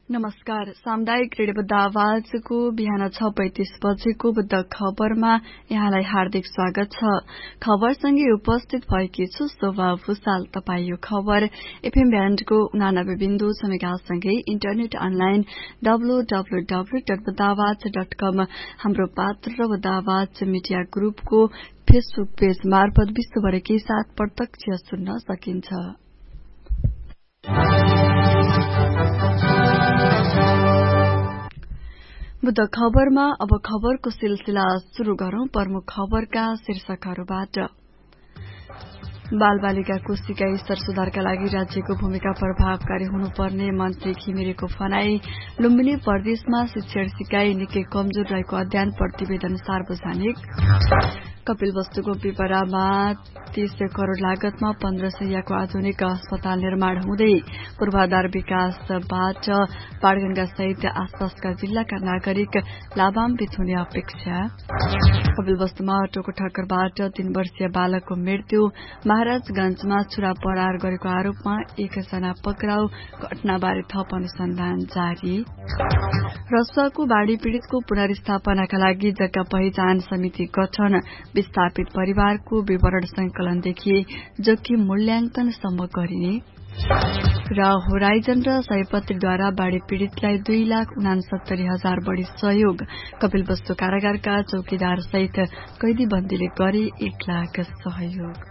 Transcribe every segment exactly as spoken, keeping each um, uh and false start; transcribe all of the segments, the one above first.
नमस्कार। सामुदायिक रेडियो बुद्ध आवाजको बिहान छ पैंतिस बजेको बुद्ध खबरमा यहाँलाई हार्दिक स्वागत छ। खबरसँगै उपस्थित भएकी छु शोभा भूषाल। तपाई यो खबर एफएम ब्यान्डको उनानब्बे बिन्दु छ मेगासँगै internet online W W W dot Buddha आवाज डट कम हाम्रो पात्र र बुद्ध आवाज मिडिया ग्रुपको फेसबुक पेज मार्फत विश्वभरकै साथ प्रत्यक्ष सुन्न सकिन्छ। बुद्ध खबरमा अब खबरको सिलसिला शुरू गरौं। प्रमुख खबरका शीर्षकहरूबाट। बाल बालिकाको सिकाइ स्तर सुधारका लागि राज्यको भूमिका प्रभावकारी हुनुपर्ने मन्त्री घिमिरेको भनाई। लुम्बिनी प्रदेशमा शिक्षण सिकाइ निकै कमजोर रहेको अध्ययन प्रतिवेदन सार्वजनिक। कपिल वस्तुको पिपरामा तीस करोड़ लागतमा पन्ध्र सयको आधुनिक अस्पताल निर्माण हुँदै पूर्वाधार विकासबाट बाणगंगा सहित आसपासका जिल्लाका नागरिक लाभान्वित हुने अपेक्षा। कपिल वस्तुमा अटोको ठक्करबाट तीन वर्षीय बालकको मृत्यु। महाराजगंजमा छुरा परार गरेको आरोपमा एकजना पक्राउ। घटनाबारे थप अनुसन्धान जारी। रसुवाको बाढ़ी पीड़ितको पुनर्स्थापनाका लागि जग्गा पहिचान समिति गठन। विस्थापित परिवारको विवरण संकलनदेखि जोखिम मूल्याङ्कनसम्म गरिने र होराइजन र सयपत्रीद्वारा बाढ़ी पीड़ितलाई दुई लाख उनासत्तरी हजार बढ़ी सहयोग। कपिल वस्तु कारागारका चौकीदार सहित कैदीबन्दीले गरे एक लाख सहयोग।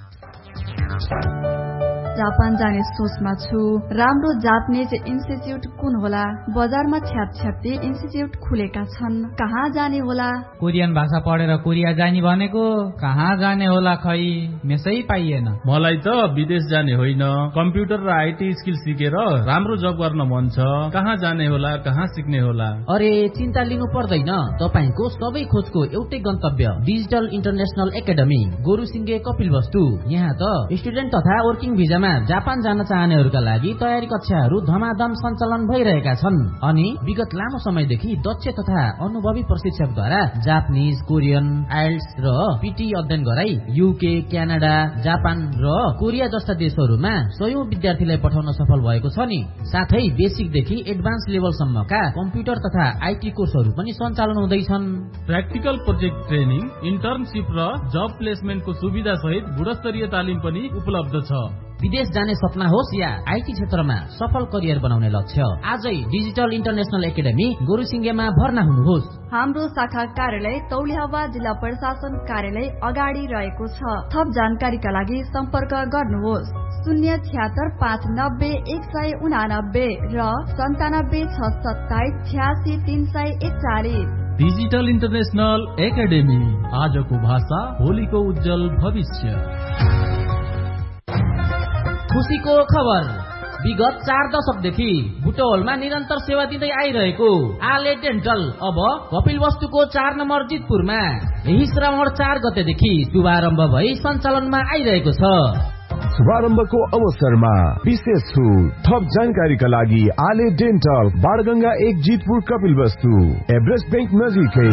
जापान जाने सोचमा छु। राम्रो जापानिज इन्स्टिच्युट कुन होला? बजारमा छ्यापछ्यापी इन्स्टिच्युट खुलेका छन्। कहाँ जाने होला? कोरियन भाषा पढेर कोरिया जाने भनेको कहाँ जाने होला खै मेसै पाइएन। मलाई त विदेश जाने होइन, कम्प्युटर र आईटी स्किल सिकेर राम्रो जब गर्न मन छ। कहाँ जाने होला, कहाँ सिक्ने होला? अरे चिन्ता लिनु पर्दैन। तपाईको सबै खोजको एउटै गन्तव्य डिजिटल इन्टरनेशनल एकाडेमी गोरुसिंगे कपिल वस्तु। यहाँ त स्टुडेन्ट तथा वर्किङ भिजामा जापान जान चाहनेहरूका लागि तयारी कक्षाहरू धमाधम सञ्चालन भइरहेका छन् अनि विगत लामो समयदेखि दक्ष तथा अनुभवी प्रशिक्षकद्वारा जापानिज, कोरियन, आइल्स र पीटी अध्ययन गराई युके, क्यानाडा, जापान र कोरिया जस्ता देशहरूमा सयौं विद्यार्थीलाई पठाउन सफल भएको छ नि। साथै बेसिकदेखि एडभान्स लेभलसम्मका कम्प्युटर तथा आईटी कोर्सहरू पनि सञ्चालन हुँदैछन्। प्र्याक्टिकल प्रोजेक्ट ट्रेनिङ, इन्टर्नशिप र जब प्लेसमेन्टको सुविधा सहित गुणस्तरीय तालिम पनि उपलब्ध छ। विदेश जाने सपना होस् या आईटी क्षेत्रमा सफल करियर बनाउने लक्ष्य, आजै डिजिटल इन्टरनेशनल एकाडेमी गोरुसिंगेमा भर्ना हुनुहोस्। हाम्रो शाखा कार्यालय तौलिहावा जिल्ला प्रशासन कार्यालय अगाडि रहेको छ। थप जानकारीका लागि सम्पर्क गर्नुहोस् शून्य छ्यात्तर पाँच नब्बे एक सय उनानब्बे र सन्तानब्बे छ सत्ताइस छ्यासी तीन सय एकचालिस। डिजिटल इन्टरनेशनल एकाडेमी, आजको भाषा भोलिको उज्जवल भविष्य। खुशीको खबर। विगत चार दशकदेखि बुटवलमा निरन्तर सेवा दिँदै आइरहेको आले डेन्टल अब कपिल वस्तुको चार नम्बर जितपुरमा यही श्रावण चार गतेदेखि शुभारम्भ भई सञ्चालनमा आइरहेको छ। शुभारम्भको अवसरमा विशेष छुट। थप जानकारीका लागि आले डेन्टल बाणगंगा एक जितपुर कपिल वस्तु एभरेस्ट बैंक नजिकै।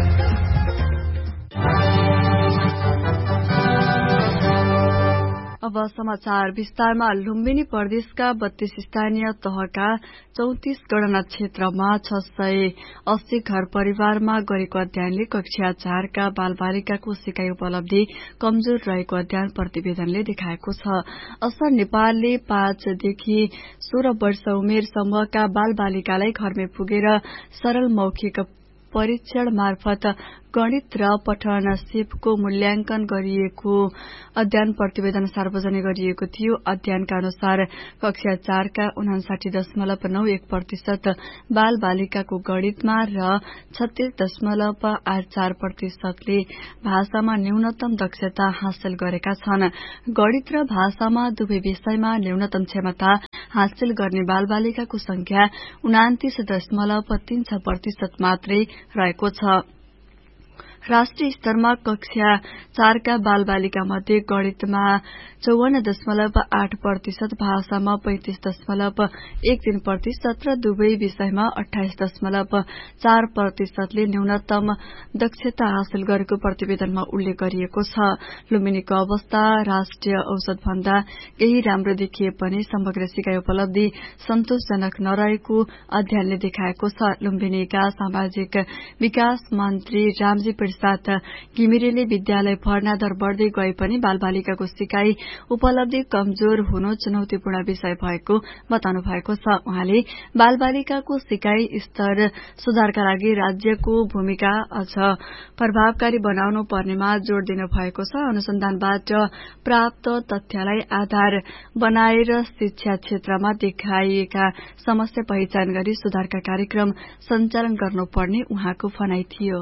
अब समाचार विस्तारमा। लुम्बिनी प्रदेशका बत्तीस स्थानीय तहका चौतिस गणना क्षेत्रमा छ सय अस्सी घर परिवारमा गरेको अध्ययनले कक्षा चारका बाल बालिकाको सिकाइ उपलब्धि कमजोर रहेको अध्ययन प्रतिवेदनले देखाएको छ। असर नेपालले पाँचदेखि सोह्र वर्ष उमेर समूहका बाल बालिकालाई घरमै पुगेर सरल मौखिक परीक्षण मार्फत गणित र पठन सिपको मूल्याङ्कन गरिएको अध्ययन प्रतिवेदन सार्वजनिक गरिएको थियो। अध्ययनका अनुसार कक्षा चारका उनासाठी दशमलव नौ एक प्रतिशत बाल बालिकाको गणितमा र छत्तीस दशमलव आठ चार प्रतिशतले भाषामा न्यूनतम दक्षता हासिल गरेका छन्। गणित र भाषामा दुवै विषयमा न्यूनतम क्षमता हासिल गर्ने बाल बालिकाको संख्या उनातिस दशमलव तीन छ प्रतिशत मात्रै रहेको छ। राष्ट्रिय स्तरमा कक्षा चारका बालबालिका मध्ये गणितमा चौवन्न दशमलव आठ प्रतिशत, भाषामा पैंतिस दशमलव एक तीन प्रतिशत र दुवै विषयमा अठाइस दशमलव चार प्रतिशतले न्यूनतम दक्षता हासिल गरेको प्रतिवेदनमा उल्लेख गरिएको छ। लुम्बिनीको अवस्था राष्ट्रिय औसत भन्दा केही राम्रो देखिए पनि समग्र सिकाइ उपलब्धि सन्तोषजनक नरहेको अध्ययनले देखाएको छ। लुम्बिनीका सामाजिक विकास मन्त्री रामजी प्रसाद घिमिरेले विद्यालय भर्ना दर बढ़दै गए पनि बालबालिकाको सिकाइ उपलब्धि कमजोर हुनु चुनौतीपूर्ण विषय भएको बताउनु भएको छ। उहाँले बालबालिकाको सिकाइ स्तर सुधारका लागि राज्यको भूमिका अझ प्रभावकारी बनाउनु पर्नेमा जोड़ दिनु भएको छ। अनुसन्धानबाट प्राप्त तथ्यलाई आधार बनाएर शिक्षा क्षेत्रमा देखाइएका समस्या पहिचान गरी सुधारका कार्यक्रम सञ्चालन गर्नुपर्ने उहाँको भनाइ थियो।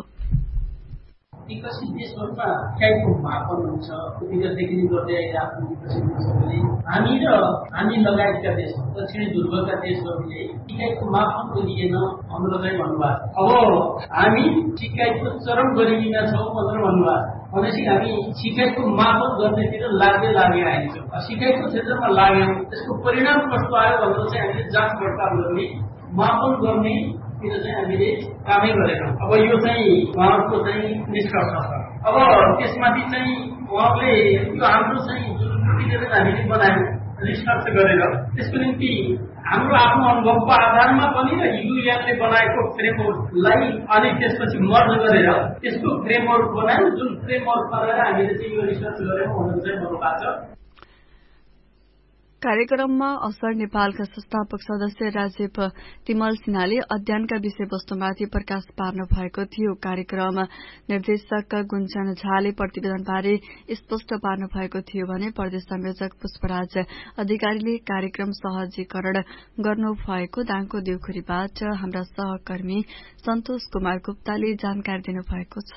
विकसित देशहरूमा सिकाइको मापन हुन्छ, विगतदेखि गर्दै आइरहेको विकसित देशहरूले हामी र हामी लगायतका देश दक्षिणी ध्रुवका देशहरूले सिकाइको मापनको लिएन भनेर चाहिँ भन्नुभएको। अब हामी सिकाइको चरम गरिदिन छौँ भनेर भन्नुभएको। भनेपछि हामी सिकाइको मापन गर्नेतिर लाग्दै लागेर आइन्छौँ। सिकाइको क्षेत्रमा लाग्यौँ, त्यसको परिणाम कस्तो आयो भनेर चाहिँ हामीले जाँच पडताल गर्ने, मापन गर्ने तिर चाहिँ हामीले कामै गरेनौँ। अब यो चाहिँ उहाँहरूको चाहिँ निष्कर्ष छ। अब त्यसमाथि चाहिँ उहाँले यो हाम्रो चाहिँ जुन प्रतिवेदन हामीले बनायौँ निष्कर्ष गरेर त्यसको निम्ति हाम्रो आफ्नो अनुभवको आधारमा पनि र युएनले बनाएको फ्रेमवर्कलाई अनि त्यसपछि मर्ज गरेर त्यसको फ्रेमवर्क बनायौँ, जुन फ्रेमवर्क गरेर हामीले चाहिँ यो रिसर्च गरेर भनेर चाहिँ भन्नुभएको छ। कार्यक्रममा असर नेपालका संस्थापक सदस्य राजीव तिमल सिन्हाले अध्ययनका विषयवस्तुमाथि प्रकाश पार्नु भएको थियो। कार्यक्रम निर्देशक गुञ्चन झाले प्रतिवेदनबारे स्पष्ट पार्नु भएको थियो भने प्रदेश संयोजक पुष्पराज अधिकारीले कार्यक्रम सहजीकरण गर्नु भएको दाङको देउखुरीबाट हाम्रा सहकर्मी सन्तोष कुमार गुप्ताले जानकारी दिनु भएको छ।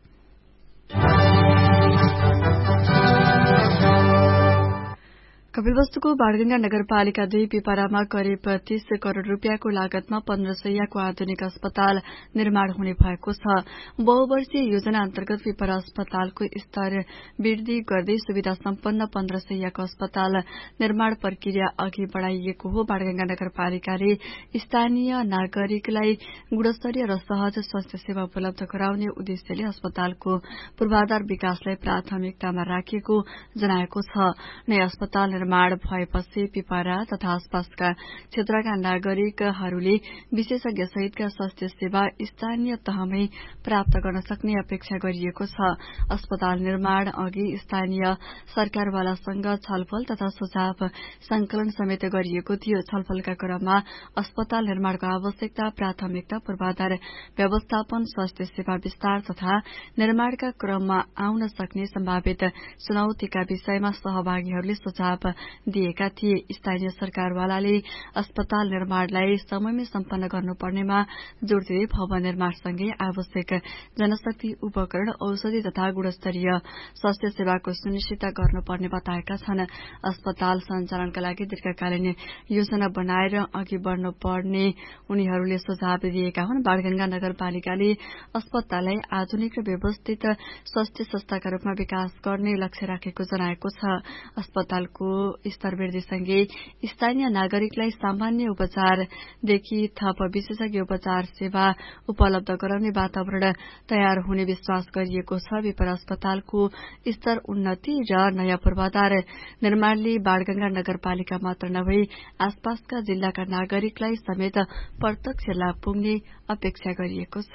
कपिलवस्तुको बाणगंगा नगरपालिका दुई पिपरामा करिब तीस करोड़ रूपियाँको लागतमा पन्ध्र सयको आधुनिक अस्पताल निर्माण हुने भएको छ। बहुवर्षीय योजना अन्तर्गत पिपरा अस्पतालको स्तर वृद्धि गर्दै सुविधा सम्पन्न पन्ध्र सयको अस्पताल निर्माण प्रक्रिया अघि बढ़ाइएको हो। बाणगंगा नगरपालिकाले स्थानीय नागरिकलाई गुणस्तरीय र सहज स्वास्थ्य सेवा उपलब्ध गराउने उद्देश्यले अस्पतालको पूर्वाधार विकासलाई प्राथमिकतामा राखिएको जनाएको छ। नयाँ अस्पताल निर्माण भएपछि पिपरा तथा आसपासका क्षेत्रका नागरिकहरूले विशेषज्ञ सहितका स्वास्थ्य सेवा स्थानीय तहमै प्राप्त गर्न सक्ने अपेक्षा गरिएको छ। अस्पताल निर्माण अघि स्थानीय सरकारवालासँग छलफल तथा सुझाव संकलन समेत गरिएको थियो। छलफलका क्रममा अस्पताल निर्माणको आवश्यकता, प्राथमिकता, पूर्वाधार व्यवस्थापन, स्वास्थ्य सेवा विस्तार तथा निर्माणका क्रममा आउन सक्ने सम्भावित चुनौतीका विषयमा सहभागीहरूले सुझाव दिएका थिए। स्थानीय सरकारवालाले अस्पताल निर्माणलाई समयमै सम्पन्न गर्नुपर्नेमा जोड़ दिँदै भवन निर्माणसँगै आवश्यक जनशक्ति, उपकरण, औषधि तथा गुणस्तरीय स्वास्थ्य सेवाको सुनिश्चित गर्नुपर्ने बताएका छन्। अस्पताल सञ्चालनका लागि दीर्घकालीन योजना बनाएर अघि बढ़नुपर्ने उनीहरूले सुझाव दिएका हुन्। बाणगंगा नगरपालिकाले अस्पताललाई आधुनिक र व्यवस्थित स्वास्थ्य संस्थाका रूपमा विकास गर्ने लक्ष्य राखेको जनाएको छ। अस्पतालको स्तर वृद्धिसँगै स्थानीय नागरिकलाई सामान्य उपचारदेखि थप विशेषज्ञ उपचार सेवा उपलब्ध गराउने वातावरण तयार हुने विश्वास गरिएको छ। पिपरा अस्पतालको स्तर उन्नति र नयाँ पूर्वाधार निर्माणले बाणगंगा नगरपालिका मात्र नभई आसपासका जिल्लाका नागरिकलाई समेत प्रत्यक्ष लाभ पुग्ने अपेक्षा गरिएको छ।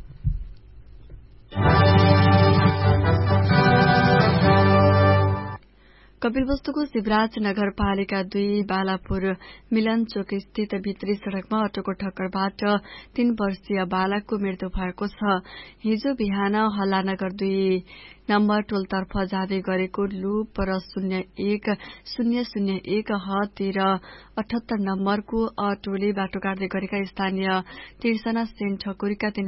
कपिलवस्तुको शिवराज नगरपालिका दुई बालापुर मिलन चोक स्थित भित्री सड़कमा अटोको ठक्करबाट तीन वर्षीय बालकको मृत्यु भएको छ। हिजो बिहान हल्लानगर दुई नम्बर टोलतर्फ जाँदै गरेको लु पर शून्य एक शून्य शून्य एक ह तेह्र अठहत्तर नम्बरको अटोले बाटो काट्दै गरेका स्थानीय तिर्सना सेन ठकुरीका